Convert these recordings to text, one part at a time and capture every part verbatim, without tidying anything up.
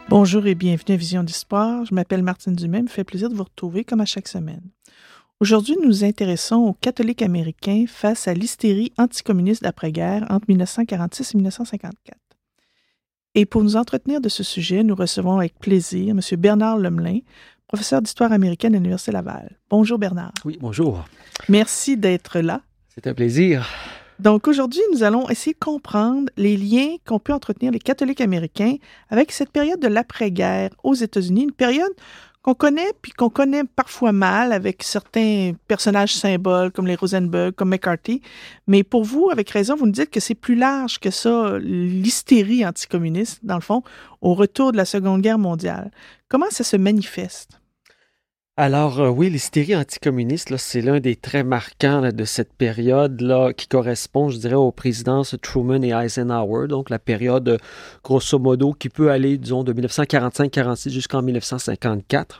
Bonjour et bienvenue à Vision d'Histoire. Je m'appelle Martine Dumais, il me fait plaisir de vous retrouver comme à chaque semaine. Aujourd'hui, nous nous intéressons aux catholiques américains face à l'hystérie anticommuniste d'après-guerre entre dix-neuf cent quarante-six et dix-neuf cent cinquante-quatre. Et pour nous entretenir de ce sujet, nous recevons avec plaisir M. Bernard Lemelin, professeur d'histoire américaine à l'Université Laval. Bonjour Bernard. Oui, bonjour. Merci d'être là. C'est un plaisir. Donc aujourd'hui, nous allons essayer de comprendre les liens qu'ont pu entretenir les catholiques américains avec cette période de l'après-guerre aux États-Unis, une période qu'on connaît puis qu'on connaît parfois mal avec certains personnages symboles comme les Rosenberg, comme McCarthy. Mais pour vous, avec raison, vous nous dites que c'est plus large que ça, l'hystérie anticommuniste, dans le fond, au retour de la Seconde Guerre mondiale. Comment ça se manifeste? Alors euh, oui, l'hystérie anticommuniste, là, c'est l'un des traits marquants là, de cette période-là qui correspond, je dirais, aux présidences Truman et Eisenhower, donc la période, euh, grosso modo, qui peut aller, disons, de dix-neuf cent quarante-cinq quarante-six jusqu'en dix-neuf cent cinquante-quatre.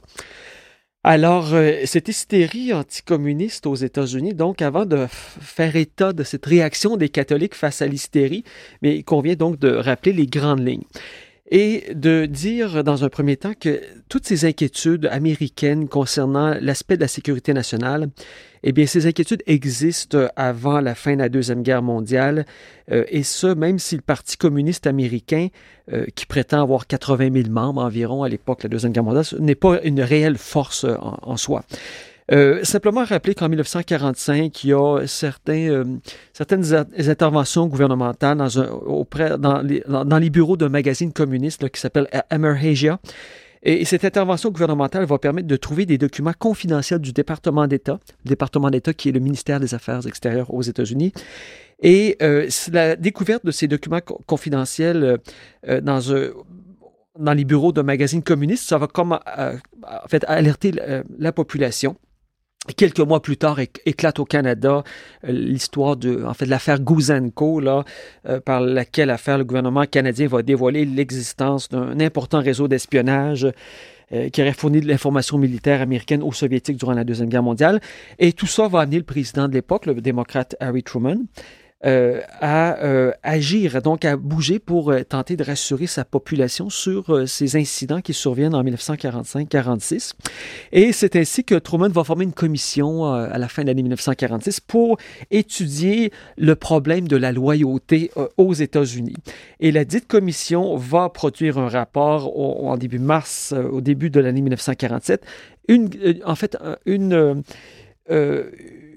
Alors, euh, cette hystérie anticommuniste aux États-Unis, donc avant de f- faire état de cette réaction des catholiques face à l'hystérie, mais il convient donc de rappeler les grandes lignes. Et de dire dans un premier temps que toutes ces inquiétudes américaines concernant l'aspect de la sécurité nationale, eh bien, ces inquiétudes existent avant la fin de la Deuxième Guerre mondiale, euh, et ce, même si le Parti communiste américain, euh, qui prétend avoir quatre-vingt mille membres environ à l'époque de la Deuxième Guerre mondiale, n'est pas une réelle force en, en soi. Euh, simplement rappeler qu'en dix-neuf cent quarante-cinq, il y a certains, euh, certaines a- interventions gouvernementales dans, un, auprès, dans, les, dans, dans les bureaux d'un magazine communiste là, qui s'appelle Emerhasia. Et, et cette intervention gouvernementale va permettre de trouver des documents confidentiels du département d'État, le département d'État qui est le ministère des Affaires extérieures aux États-Unis. Et euh, la découverte de ces documents co- confidentiels euh, dans un... dans les bureaux d'un magazine communiste, ça va comme, euh, en fait, alerter la, la population. Quelques mois plus tard, éclate au Canada euh, l'histoire de, en fait, de l'affaire Guzenko, là, euh, par laquelle affaire le gouvernement canadien va dévoiler l'existence d'un important réseau d'espionnage euh, qui aurait fourni de l'information militaire américaine aux Soviétiques durant la Deuxième Guerre mondiale. Et tout ça va amener le président de l'époque, le démocrate Harry Truman, Euh, à euh, agir, donc à bouger pour euh, tenter de rassurer sa population sur euh, ces incidents qui surviennent en dix-neuf cent quarante-cinq quarante-six. Et c'est ainsi que Truman va former une commission euh, à la fin de l'année dix-neuf cent quarante-six pour étudier le problème de la loyauté euh, aux États-Unis. Et la dite commission va produire un rapport au, en début mars, euh, au début de l'année dix-neuf cent quarante-sept. Une, euh, en fait, une... Euh, euh,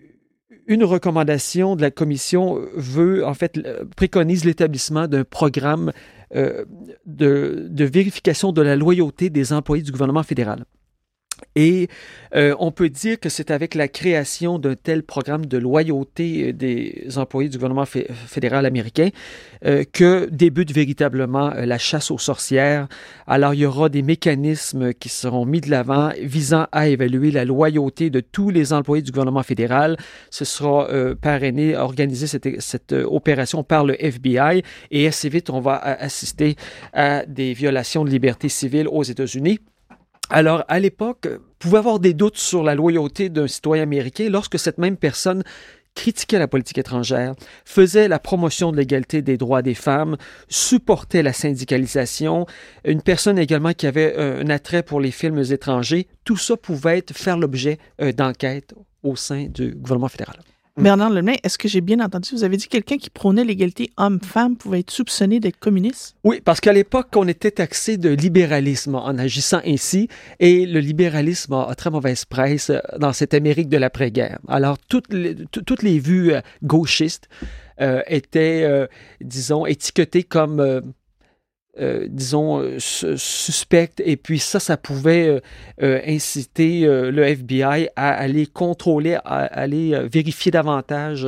Une recommandation de la commission veut, en fait, préconise l'établissement d'un programme euh, de, de vérification de la loyauté des employés du gouvernement fédéral. Et euh, on peut dire que c'est avec la création d'un tel programme de loyauté des employés du gouvernement fé- fédéral américain euh, que débute véritablement euh, la chasse aux sorcières. Alors, il y aura des mécanismes qui seront mis de l'avant visant à évaluer la loyauté de tous les employés du gouvernement fédéral. Ce sera euh, parrainé, organisé cette, cette euh, opération par le F B I et assez vite, on va assister à des violations de liberté civile aux États-Unis. Alors, à l'époque, vous pouvez avoir des doutes sur la loyauté d'un citoyen américain lorsque cette même personne critiquait la politique étrangère, faisait la promotion de l'égalité des droits des femmes, supportait la syndicalisation, une personne également qui avait euh, un attrait pour les films étrangers. Tout ça pouvait être, faire l'objet euh, d'enquêtes au sein du gouvernement fédéral. Bernard Lemelin, est-ce que j'ai bien entendu? Vous avez dit que quelqu'un qui prônait l'égalité homme-femme pouvait être soupçonné d'être communiste? Oui, parce qu'à l'époque, on était taxé de libéralisme en agissant ainsi, et le libéralisme a, a très mauvaise presse dans cette Amérique de l'après-guerre. Alors, toutes les, t- toutes les vues euh, gauchistes euh, étaient, euh, disons, étiquetées comme... Euh, Euh, disons, euh, suspectes, et puis ça, ça pouvait euh, euh, inciter euh, le F B I à aller contrôler, à aller euh, vérifier davantage